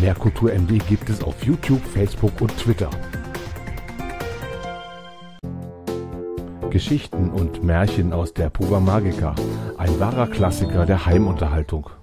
Mehr Kultur ND gibt es auf YouTube, Facebook und Twitter. Geschichten und Märchen aus der Puba Magica, ein wahrer Klassiker der Heimunterhaltung.